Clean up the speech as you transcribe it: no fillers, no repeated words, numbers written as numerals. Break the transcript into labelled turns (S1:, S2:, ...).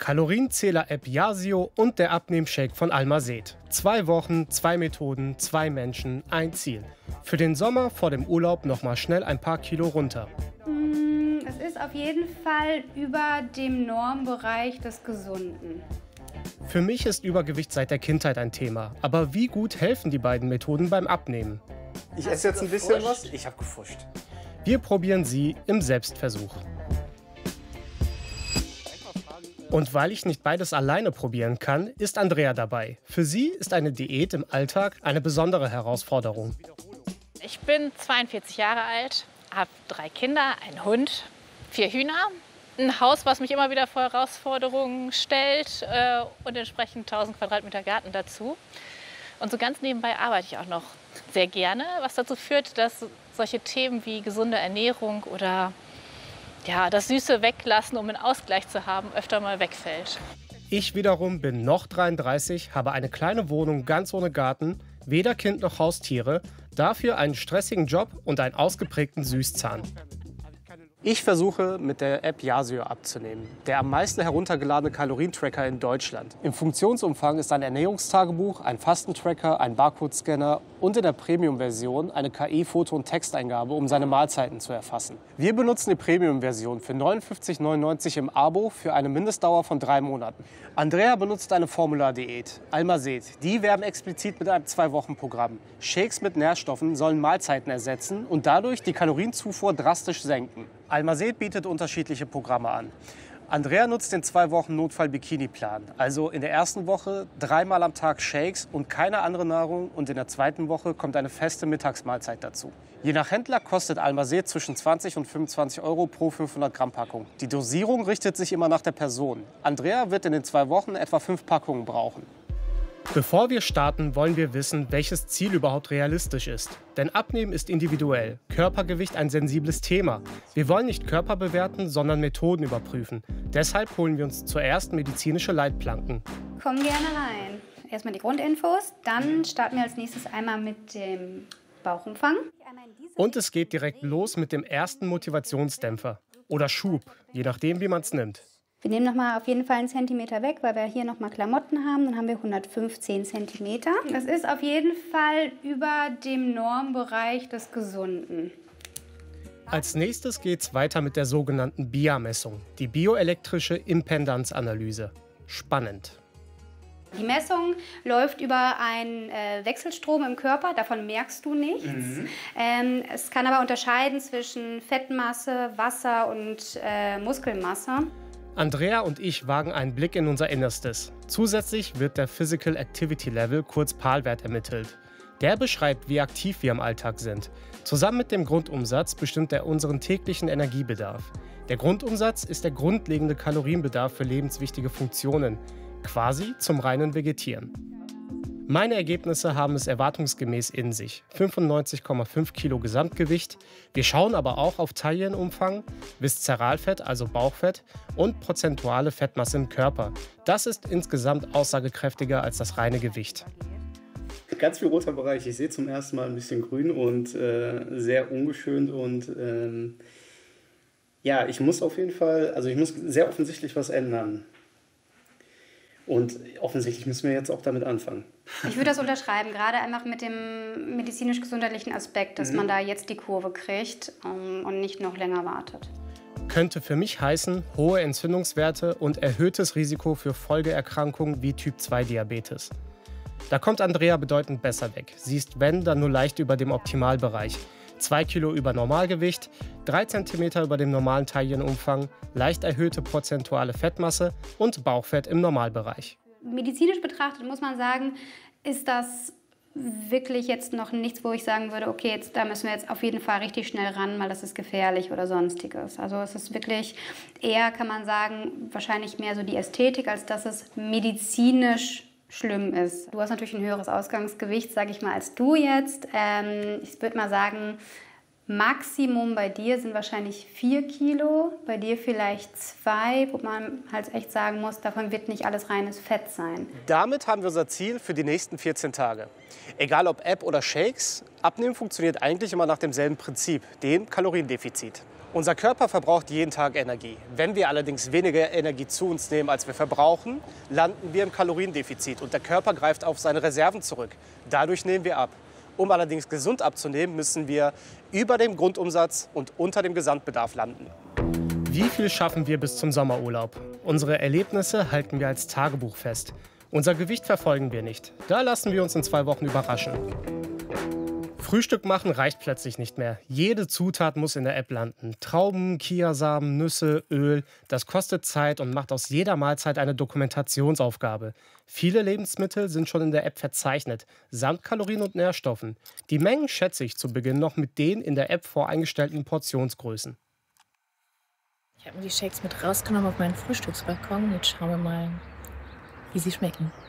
S1: Kalorienzähler-App Yasio und der Abnehmshake von Almazet. 2 Wochen, 2 Methoden, 2 Menschen, ein Ziel. Für den Sommer vor dem Urlaub nochmal schnell ein paar Kilo runter.
S2: Es ist auf jeden Fall über dem Normbereich des Gesunden.
S1: Für mich ist Übergewicht seit der Kindheit ein Thema. Aber wie gut helfen die beiden Methoden beim Abnehmen?
S3: Ich esse jetzt ein bisschen was. Ich habe gefuscht.
S1: Wir probieren sie im Selbstversuch. Und weil ich nicht beides alleine probieren kann, ist Andrea dabei. Für sie ist eine Diät im Alltag eine besondere Herausforderung.
S4: Ich bin 42 Jahre alt, habe 3 Kinder, einen Hund, 4 Hühner, ein Haus, was mich immer wieder vor Herausforderungen stellt und entsprechend 1000 Quadratmeter Garten dazu. Und so ganz nebenbei arbeite ich auch noch sehr gerne, was dazu führt, dass solche Themen wie gesunde Ernährung oder das Süße weglassen, um einen Ausgleich zu haben, öfter mal wegfällt.
S1: Ich wiederum bin noch 33, habe eine kleine Wohnung ganz ohne Garten, weder Kind noch Haustiere, dafür einen stressigen Job und einen ausgeprägten Süßzahn.
S3: Ich versuche mit der App Yasio abzunehmen, der am meisten heruntergeladene Kalorientracker in Deutschland. Im Funktionsumfang ist ein Ernährungstagebuch, ein Fastentracker, ein Barcode-Scanner und in der Premium-Version eine KI-Foto- und Texteingabe, um seine Mahlzeiten zu erfassen. Wir benutzen die Premium-Version für 59,99 € im Abo für eine Mindestdauer von 3 Monaten. Andrea benutzt eine Formulardiät, Almazet. Die werben explizit mit einem 2-Wochen-Programm. Shakes mit Nährstoffen sollen Mahlzeiten ersetzen und dadurch die Kalorienzufuhr drastisch senken. Almazet bietet unterschiedliche Programme an. Andrea nutzt den 2-Wochen-Notfall-Bikini-Plan. Also in der ersten Woche 3-mal am Tag Shakes und keine andere Nahrung. Und in der zweiten Woche kommt eine feste Mittagsmahlzeit dazu. Je nach Händler kostet Almazet zwischen 20 und 25 € pro 500 Gramm Packung. Die Dosierung richtet sich immer nach der Person. Andrea wird in den 2 Wochen etwa 5 Packungen brauchen.
S1: Bevor wir starten, wollen wir wissen, welches Ziel überhaupt realistisch ist. Denn Abnehmen ist individuell, Körpergewicht ein sensibles Thema. Wir wollen nicht Körper bewerten, sondern Methoden überprüfen. Deshalb holen wir uns zuerst medizinische Leitplanken.
S2: Komm gerne rein. Erstmal die Grundinfos, dann starten wir als nächstes einmal mit dem Bauchumfang.
S1: Und es geht direkt los mit dem ersten Motivationsdämpfer oder Schub, je nachdem, wie man es nimmt.
S2: Wir nehmen nochmal auf jeden Fall einen Zentimeter weg, weil wir hier nochmal Klamotten haben. Dann haben wir 115 Zentimeter. Das ist auf jeden Fall über dem Normbereich des Gesunden.
S1: Als nächstes geht es weiter mit der sogenannten BIA-Messung, die bioelektrische Impedanzanalyse. Spannend.
S2: Die Messung läuft über einen Wechselstrom im Körper, davon merkst du nichts. Es kann aber unterscheiden zwischen Fettmasse, Wasser und Muskelmasse.
S1: Andrea und ich wagen einen Blick in unser Innerstes. Zusätzlich wird der Physical Activity Level, kurz PAL-Wert, ermittelt. Der beschreibt, wie aktiv wir im Alltag sind. Zusammen mit dem Grundumsatz bestimmt er unseren täglichen Energiebedarf. Der Grundumsatz ist der grundlegende Kalorienbedarf für lebenswichtige Funktionen, quasi zum reinen Vegetieren. Meine Ergebnisse haben es erwartungsgemäß in sich. 95,5 Kilo Gesamtgewicht. Wir schauen aber auch auf Taillenumfang, Viszeralfett, also Bauchfett, und prozentuale Fettmasse im Körper. Das ist insgesamt aussagekräftiger als das reine Gewicht.
S5: Ganz viel roter Bereich. Ich sehe zum ersten Mal ein bisschen grün und sehr ungeschönt. Und ich muss auf jeden Fall, ich muss sehr offensichtlich was ändern. Und offensichtlich müssen wir jetzt auch damit anfangen.
S2: Ich würde das unterschreiben, gerade einfach mit dem medizinisch-gesundheitlichen Aspekt, dass man da jetzt die Kurve kriegt und nicht noch länger wartet.
S1: Könnte für mich heißen, hohe Entzündungswerte und erhöhtes Risiko für Folgeerkrankungen wie Typ-2-Diabetes. Da kommt Andrea bedeutend besser weg. Sie ist, wenn, dann nur leicht über dem Optimalbereich. 2 Kilo über Normalgewicht, 3 Zentimeter über dem normalen Taillenumfang, leicht erhöhte prozentuale Fettmasse und Bauchfett im Normalbereich.
S2: Medizinisch betrachtet muss man sagen, ist das wirklich jetzt noch nichts, wo ich sagen würde, okay, da müssen wir jetzt auf jeden Fall richtig schnell ran, weil das ist gefährlich oder sonstiges. Also es ist wirklich eher, kann man sagen, wahrscheinlich mehr so die Ästhetik, als dass es medizinisch schlimm ist. Du hast natürlich ein höheres Ausgangsgewicht, sage ich mal, als du jetzt. Ich würde mal sagen, Maximum bei dir sind wahrscheinlich 4 Kilo, bei dir vielleicht 2, wo man halt echt sagen muss, davon wird nicht alles reines Fett sein.
S3: Damit haben wir unser Ziel für die nächsten 14 Tage. Egal ob App oder Shakes, Abnehmen funktioniert eigentlich immer nach demselben Prinzip, dem Kaloriendefizit. Unser Körper verbraucht jeden Tag Energie. Wenn wir allerdings weniger Energie zu uns nehmen, als wir verbrauchen, landen wir im Kaloriendefizit und der Körper greift auf seine Reserven zurück. Dadurch nehmen wir ab. Um allerdings gesund abzunehmen, müssen wir über dem Grundumsatz und unter dem Gesamtbedarf landen.
S1: Wie viel schaffen wir bis zum Sommerurlaub? Unsere Erlebnisse halten wir als Tagebuch fest. Unser Gewicht verfolgen wir nicht. Da lassen wir uns in 2 Wochen überraschen. Frühstück machen reicht plötzlich nicht mehr. Jede Zutat muss in der App landen. Trauben, Kiasamen, Nüsse, Öl. Das kostet Zeit und macht aus jeder Mahlzeit eine Dokumentationsaufgabe. Viele Lebensmittel sind schon in der App verzeichnet, samt Kalorien und Nährstoffen. Die Mengen schätze ich zu Beginn noch mit den in der App voreingestellten Portionsgrößen.
S6: Ich habe mir die Shakes mit rausgenommen auf meinen Frühstücksbalkon. Jetzt schauen wir mal, wie sie schmecken.